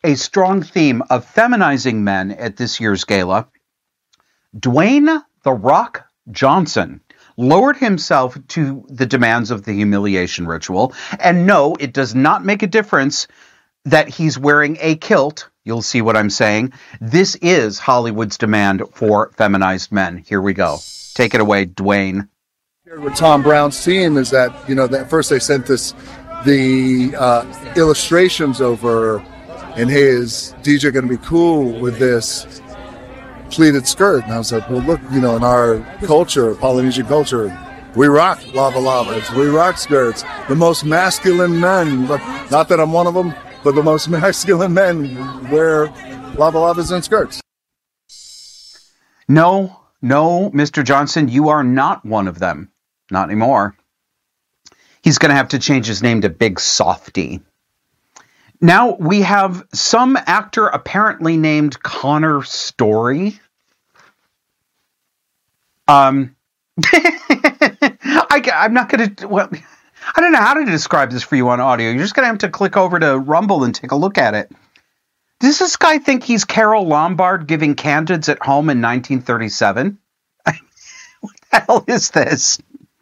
a strong theme of feminizing men at this year's gala, Dwayne "The Rock" Johnson lowered himself to the demands of the humiliation ritual. And no, it does not make a difference that he's wearing a kilt. You'll see what I'm saying. This is Hollywood's demand for feminized men. Here we go. Take it away, Dwayne. With Tom Brown's team is that, that first they sent the illustrations over, and hey, is DJ going to be cool with this pleated skirt? And I was like, well, look, in our culture, Polynesian culture, we rock lava lavas, we rock skirts. The most masculine men, not that I'm one of them, but the most masculine men wear lava lavas and skirts. No, Mr. Johnson, you are not one of them. Not anymore. He's going to have to change his name to Big Softy. Now we have some actor apparently named Connor Story. I'm not going to... Well, I don't know how to describe this for you on audio. You're just going to have to click over to Rumble and take a look at it. Does this guy think he's Carol Lombard giving candids at home in 1937? What the hell is this?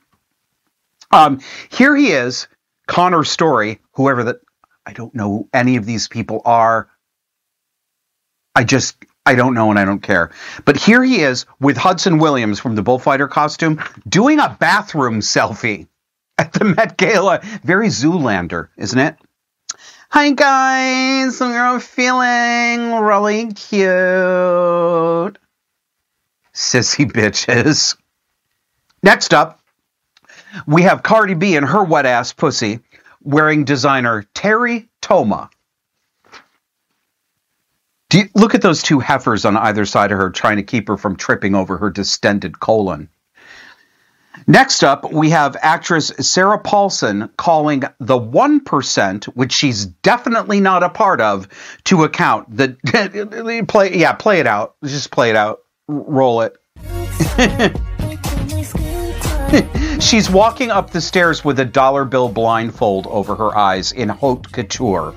Here he is, Connor Story, whoever that... I don't know who any of these people are. I don't know and I don't care. But here he is with Hudson Williams from the Bullfighter costume doing a bathroom selfie at the Met Gala. Very Zoolander, isn't it? Hi guys, we're feeling really cute. Sissy bitches. Next up, we have Cardi B and her wet ass pussy wearing designer Terry Toma. Look at those two heifers on either side of her trying to keep her from tripping over her distended colon. Next up, we have actress Sarah Paulson calling the 1%, which she's definitely not a part of, to account. Play it out. Just play it out. Roll it. She's walking up the stairs with a dollar bill blindfold over her eyes in haute couture.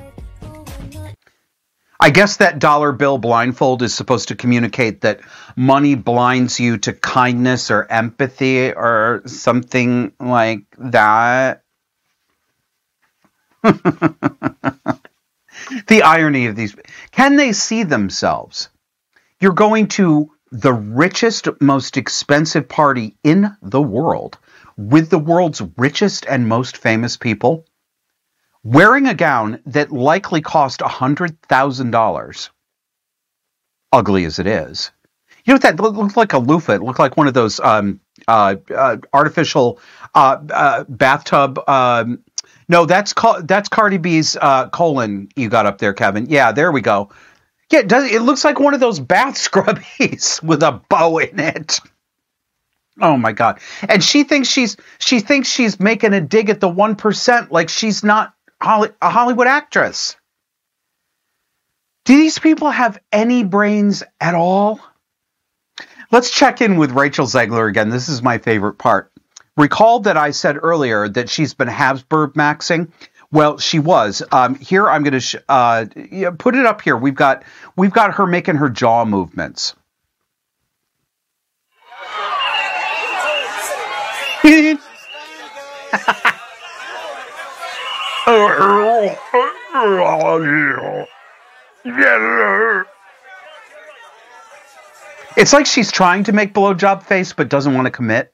I guess that dollar bill blindfold is supposed to communicate that money blinds you to kindness or empathy or something like that. The irony of these. Can they see themselves? You're going to the richest, most expensive party in the world with the world's richest and most famous people, wearing a gown that likely cost $100,000, ugly as it is. You know what that looked like? A loofah. It looked like one of those artificial bathtub. No, that's Cardi B's colon you got up there, Kevin. Yeah, there we go. Yeah, it looks like one of those bath scrubbies with a bow in it. Oh my God! And she thinks she's making a dig at the 1%, like she's not a Hollywood actress. Do these people have any brains at all? Let's check in with Rachel Zegler again. This is my favorite part. Recall that I said earlier that she's been Habsburg maxing. Well, she was. Here, I'm going to put it up here. We've got her making her jaw movements. It's like she's trying to make blowjob face, but doesn't want to commit.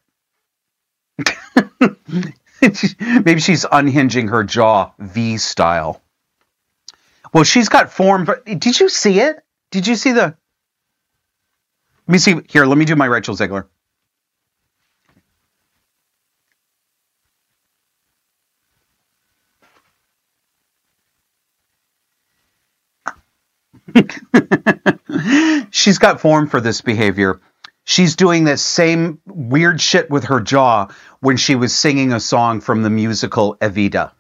Maybe she's unhinging her jaw V style. Well, she's got form. Did you see it? Did you see the... Let me see. Here, let me do my Rachel Zegler. She's got form for this behavior. She's doing this same weird shit with her jaw when she was singing a song from the musical Evita.